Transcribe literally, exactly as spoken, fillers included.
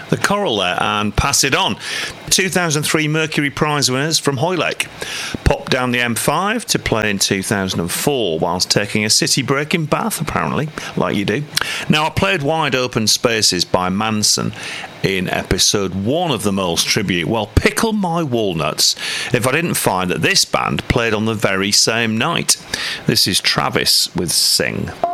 the choral there and Pass It On. two thousand three Mercury Prize winners from Hoylake popped down the M five to play in two thousand four whilst taking a city break in Bath, apparently, like you do. Now, I played Wide Open Spaces by Manson in episode one of the Moles Tribute. Well, pickle my walnuts if I didn't find that this band played on the very same night. This is Travis with Sing.